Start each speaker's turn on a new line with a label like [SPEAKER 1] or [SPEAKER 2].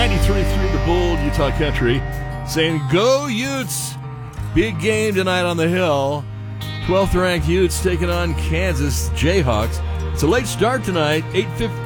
[SPEAKER 1] 93.3 The Bold, Utah Country, saying, go Utes! Big game tonight on the Hill. 12th ranked Utes taking on Kansas Jayhawks. It's a late start tonight, 8:15.